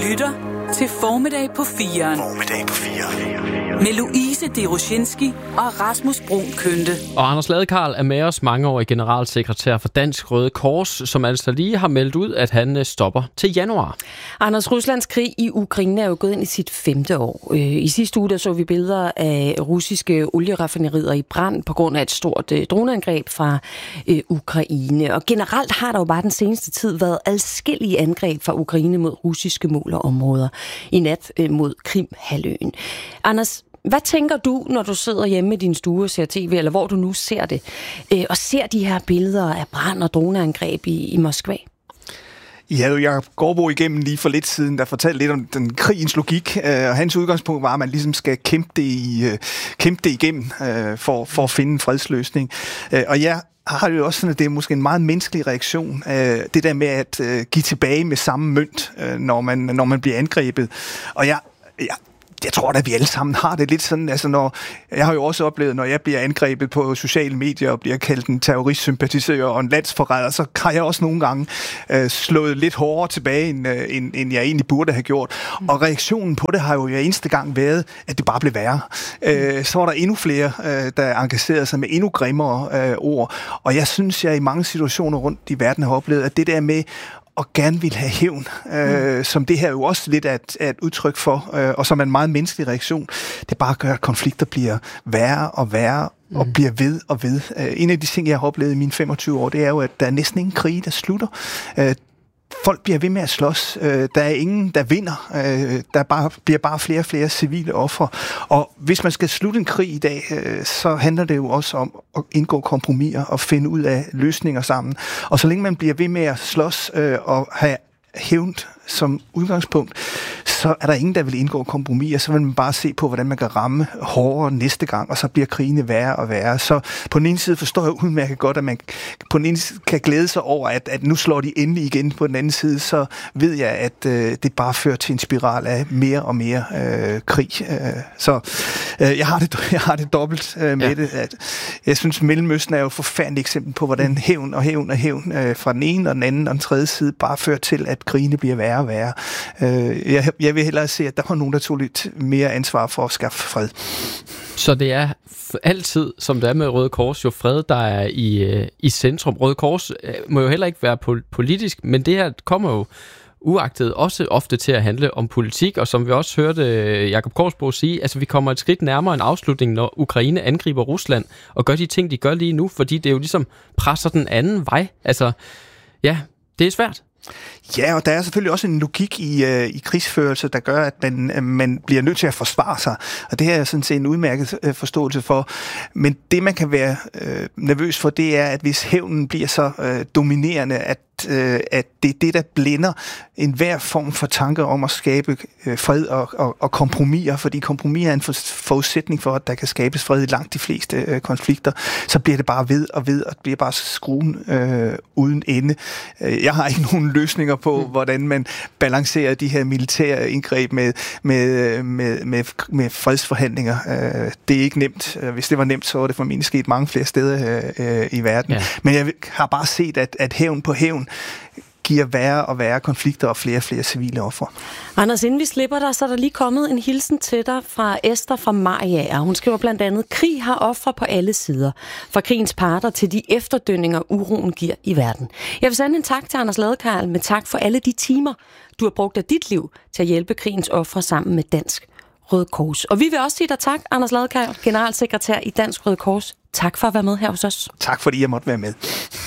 lytter til Formiddag på 4'eren. Formiddag på 4'eren. Med Louise Deroshinski og Rasmus Bruun Kønte. Og Anders Ladekarl er med os, mangeårig generalsekretær for Dansk Røde Kors, som altså lige har meldt ud, at han stopper til januar. Anders, Ruslands krig i Ukraine er jo gået ind i sit 5. år. I sidste uge der så vi billeder af russiske olieraffinerier i brand på grund af et stort droneangreb fra Ukraine. Og generelt har der jo bare den seneste tid været adskillige angreb fra Ukraine mod russiske mål og områder. I nat mod Krim-halvøen. Anders, hvad tænker du, når du sidder hjemme i din stue og ser tv, eller hvor du nu ser det, og ser de her billeder af brand og droneangreb i Moskva? I havde jo Jacob Gaardbo igennem lige for lidt siden, der fortalte lidt om den krigens logik, og hans udgangspunkt var, at man ligesom skal kæmpe det igennem for at finde en fredsløsning. Og jeg har jo også sådan, at det er måske en meget menneskelig reaktion, det der med at give tilbage med samme mønt, når man bliver angrebet. Og jeg tror da, vi alle sammen har det lidt sådan, altså jeg har jo også oplevet, når jeg bliver angrebet på sociale medier og bliver kaldt en terroristsympatisør og en landsforræder, så har jeg også nogle gange slået lidt hårdere tilbage, end jeg egentlig burde have gjort. Og reaktionen på det har jo eneste gang været, at det bare blev værre. Så var der endnu flere, der engagerede sig med endnu grimmere ord. Og jeg synes, jeg i mange situationer rundt i verden har oplevet, at det der med og gerne vil have hævn, som det her jo også lidt er et udtryk for, og som er en meget menneskelig reaktion, det bare gør, at konflikter bliver værre og værre, og bliver ved og ved. En af de ting, jeg har oplevet i mine 25 år, det er jo, at der er næsten ingen krige, der slutter. Folk bliver ved med at slås. Der er ingen, der vinder. Der bliver bare flere og flere civile ofre. Og hvis man skal slutte en krig i dag, så handler det jo også om at indgå kompromiser og finde ud af løsninger sammen. Og så længe man bliver ved med at slås og have hævn som udgangspunkt, så er der ingen, der vil indgå kompromis, og så vil man bare se på, hvordan man kan ramme hårdere næste gang, og så bliver krigene værre og værre. Så på den ene side forstår jeg udmærket godt, at man på den ene side kan glæde sig over, at nu slår de endelig igen. På den anden side, så ved jeg, at det bare fører til en spiral af mere og mere krig. Så jeg har det dobbelt med det. At jeg synes, Mellemøsten er jo et forfærdeligt eksempel på, hvordan hævn fra den ene og den anden og den tredje side bare fører til, at krigene bliver værre og værre. Jeg vil hellere se, at der var nogen, der tog lidt mere ansvar for at skaffe fred. Så det er altid, som det er med Røde Kors, jo fred, der er i centrum. Røde Kors må jo heller ikke være politisk, men det her kommer jo uagtet også ofte til at handle om politik, og som vi også hørte Jacob Gaardbo sige, altså vi kommer et skridt nærmere en afslutning, når Ukraine angriber Rusland og gør de ting, de gør lige nu, fordi det jo ligesom presser den anden vej. Altså, ja, det er svært. Ja, og der er selvfølgelig også en logik i krigsførelse, der gør, at man bliver nødt til at forsvare sig. Og det her er sådan set en udmærket forståelse for. Men det, man kan være nervøs for, det er, at hvis hævnen bliver så dominerende, at det er det, der blænder enhver form for tanker om at skabe fred og kompromiser, fordi kompromiser er en forudsætning for, at der kan skabes fred i langt de fleste konflikter, så bliver det bare ved, og det bliver bare skruen uden ende. Jeg har ikke nogen løsninger på, hvordan man balancerer de her militære indgreb med fredsforhandlinger. Det er ikke nemt. Hvis det var nemt, så var det formentlig sket mange flere steder i verden. Ja. Men jeg har bare set, at hævn på hævn giver værre og værre konflikter og flere og flere civile ofre. Anders, inden vi slipper dig, så er der lige kommet en hilsen til dig fra Esther fra Mariager. Hun skriver blandt andet, krig har ofre på alle sider. Fra krigens parter til de efterdønninger, uroen giver i verden. Jeg vil sende en tak til Anders Ladekarl med tak for alle de timer, du har brugt af dit liv til at hjælpe krigens ofre sammen med Dansk Røde Kors. Og vi vil også sige dig tak, Anders Ladekarl, generalsekretær i Dansk Røde Kors. Tak for at være med her hos os. Tak fordi jeg måtte være med.